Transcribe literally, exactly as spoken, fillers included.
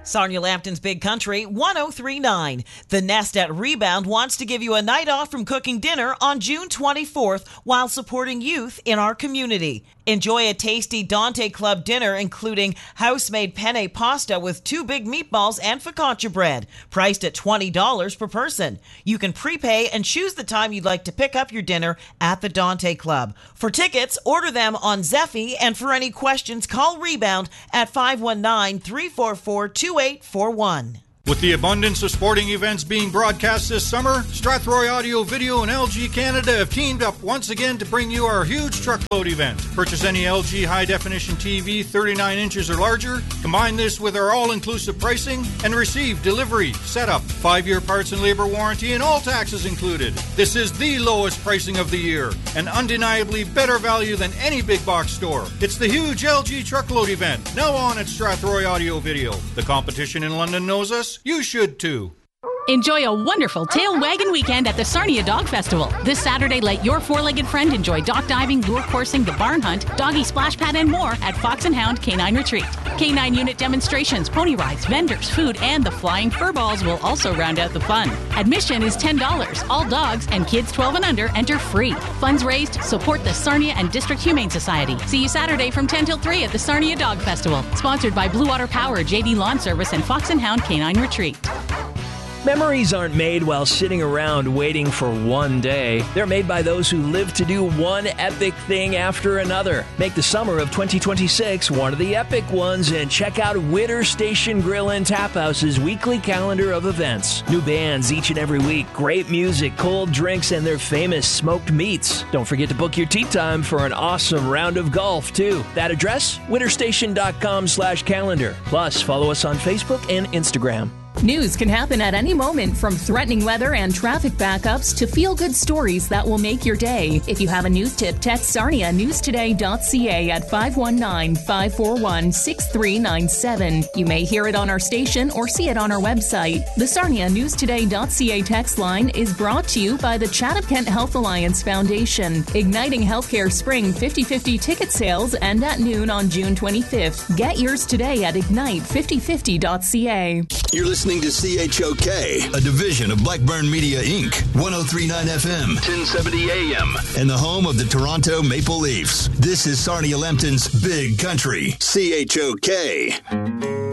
Sarnia Lambton's Big Country, one oh three point nine. The Nest at Rebound wants to give you a night off from cooking dinner on June twenty-fourth while supporting youth in our community. Enjoy a tasty Dante Club dinner including house-made penne pasta with two big meatballs and focaccia bread, priced at twenty dollars per person. You can prepay and choose the time you'd like to pick up your dinner at the Dante Club. For tickets, order them on Zeffy, and for any questions, call Rebound at five one nine, three four four, two eight four one. With the abundance of sporting events being broadcast this summer, Strathroy Audio Video and L G Canada have teamed up once again to bring you our huge truckload event. Purchase any L G high-definition T V thirty-nine inches or larger, combine this with our all-inclusive pricing, and receive delivery, setup, five-year parts and labor warranty, and all taxes included. This is the lowest pricing of the year, and undeniably better value than any big box store. It's the huge L G truckload event, now on at Strathroy Audio Video. The competition in London knows us. You should too. Enjoy a wonderful tail wagging weekend at the Sarnia Dog Festival. This Saturday, let your four-legged friend enjoy dock diving, lure coursing, the barn hunt, doggy splash pad, and more at Fox and Hound Canine Retreat. Canine unit demonstrations, pony rides, vendors, food, and the flying fur balls will also round out the fun. Admission is ten dollars. All dogs and kids twelve and under enter free. Funds raised support the Sarnia and District Humane Society. See you Saturday from ten till three at the Sarnia Dog Festival. Sponsored by Blue Water Power, J D Lawn Service, and Fox and Hound Canine Retreat. Memories aren't made while sitting around waiting for one day. They're made by those who live to do one epic thing after another. Make the summer of twenty twenty-six one of the epic ones and check out Witter Station Grill and Tap House's weekly calendar of events. New bands each and every week, great music, cold drinks, and their famous smoked meats. Don't forget to book your tea time for an awesome round of golf, too. That address? witterstation.com slash calendar. Plus, follow us on Facebook and Instagram. News can happen at any moment, from threatening weather and traffic backups to feel-good stories that will make your day. If you have a news tip, text sarnia news today dot c a at five one nine, five four one, six three nine seven. You may hear it on our station or see it on our website. The sarnia news today dot c a text line is brought to you by the Chatham-Kent Health Alliance Foundation. Igniting Healthcare Spring fifty fifty ticket sales end at noon on June twenty-fifth. Get yours today at ignite fifty fifty dot c a. You're listening to C H O K, a division of Blackburn Media, Incorporated, one oh three point nine F M, ten seventy A M, and the home of the Toronto Maple Leafs. This is Sarnia Lambton's Big Country, C H O K.